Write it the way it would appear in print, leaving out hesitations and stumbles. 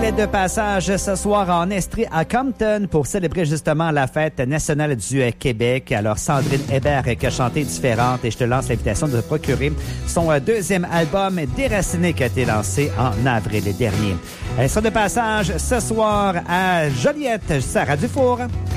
Elle est de passage ce soir en Estrie à Compton pour célébrer justement la fête nationale du Québec. Alors, Sandrine Hébert qui a chanté Différente et je te lance l'invitation de procurer son deuxième album Déraciné qui a été lancé en avril dernier. Elle sera de passage ce soir à Joliette, Sarah Dufour.